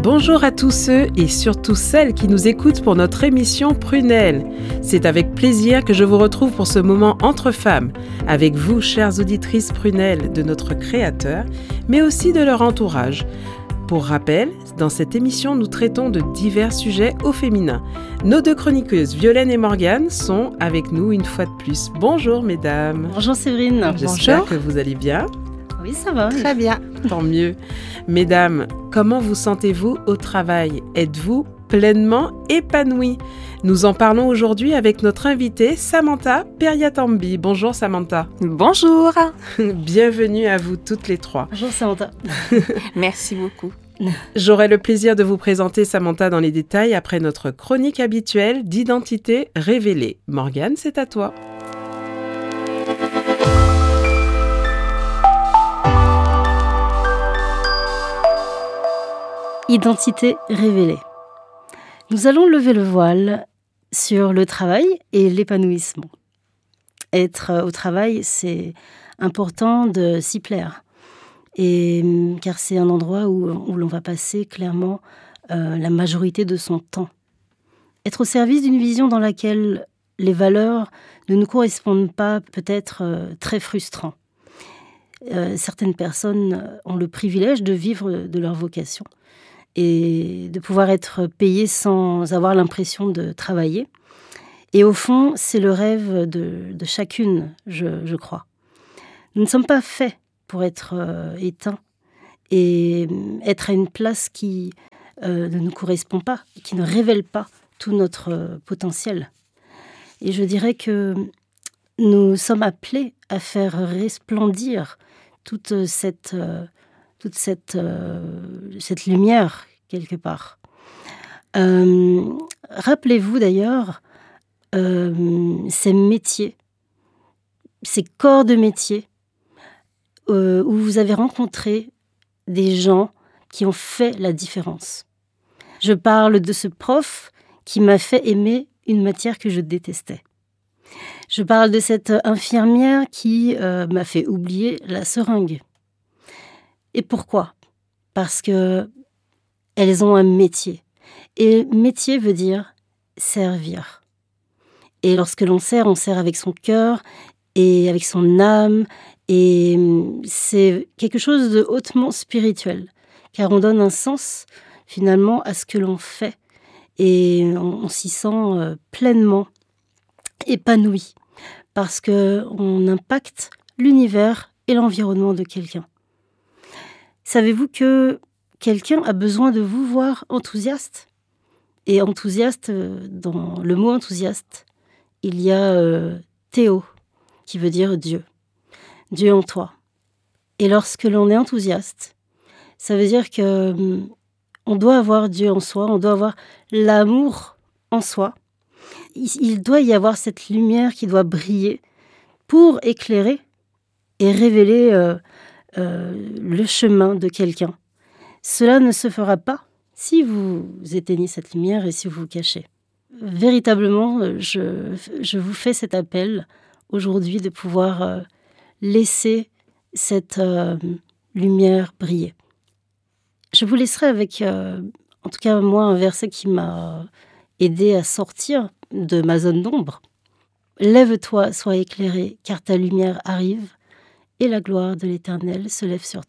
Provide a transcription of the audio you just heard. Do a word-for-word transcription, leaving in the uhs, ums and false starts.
Bonjour à tous ceux et surtout celles qui nous écoutent pour notre émission Prunelle. C'est avec plaisir que je vous retrouve pour ce moment entre femmes, avec vous, chères auditrices Prunelle, de notre créateur, mais aussi de leur entourage. Pour rappel, dans cette émission, nous traitons de divers sujets au féminin. Nos deux chroniqueuses, Violaine et Morgane, sont avec nous une fois de plus. Bonjour mesdames. Bonjour Séverine. J'espère Bonjour. que vous allez bien. Oui, ça va. Très bien. Tant mieux. Mesdames, comment vous sentez-vous au travail ? Êtes-vous pleinement épanouie ? Nous en parlons aujourd'hui avec notre invitée Samantha Periatambi. Bonjour Samantha. Bonjour. Bienvenue à vous toutes les trois. Bonjour Samantha. Merci beaucoup. J'aurai le plaisir de vous présenter Samantha dans les détails après notre chronique habituelle d'identité révélée. Morgane, c'est à toi. Identité révélée. Nous allons lever le voile sur le travail et l'épanouissement. Être au travail, c'est important de s'y plaire. Et, car c'est un endroit où, où l'on va passer clairement euh, la majorité de son temps. Être au service d'une vision dans laquelle les valeurs ne nous correspondent pas peut être euh, très frustrant. Euh, certaines personnes ont le privilège de vivre de leur vocation et de pouvoir être payées sans avoir l'impression de travailler. Et au fond, c'est le rêve de, de chacune, je, je crois. Nous ne sommes pas faits pour être euh, éteints et être à une place qui euh, ne nous correspond pas, qui ne révèle pas tout notre euh, potentiel. Et je dirais que nous sommes appelés à faire resplendir toute cette, euh, toute cette, euh, cette lumière, quelque part. Euh, rappelez-vous d'ailleurs euh, ces métiers, ces corps de métier, Euh, où vous avez rencontré des gens qui ont fait la différence. Je parle de ce prof qui m'a fait aimer une matière que je détestais. Je parle de cette infirmière qui euh, m'a fait oublier la seringue. Et pourquoi ? Parce que elles ont un métier. Et métier veut dire servir. Et lorsque l'on sert, on sert avec son cœur et avec son âme. Et c'est quelque chose de hautement spirituel, car on donne un sens finalement à ce que l'on fait et on, on s'y sent euh, pleinement épanoui parce qu'on impacte l'univers et l'environnement de quelqu'un. Savez-vous que quelqu'un a besoin de vous voir enthousiaste ? Et enthousiaste, dans le mot enthousiaste, il y a euh, Théo, qui veut dire Dieu. Dieu en toi. Et lorsque l'on est enthousiaste, ça veut dire que hum, on doit avoir Dieu en soi, on doit avoir l'amour en soi. Il, il doit y avoir cette lumière qui doit briller pour éclairer et révéler euh, euh, le chemin de quelqu'un. Cela ne se fera pas si vous éteignez cette lumière et si vous vous cachez. Véritablement, je, je vous fais cet appel aujourd'hui de pouvoir euh, laisser cette euh, lumière briller. Je vous laisserai avec, euh, en tout cas moi, un verset qui m'a aidé à sortir de ma zone d'ombre. « Lève-toi, sois éclairé, car ta lumière arrive, et la gloire de l'Éternel se lève sur toi. »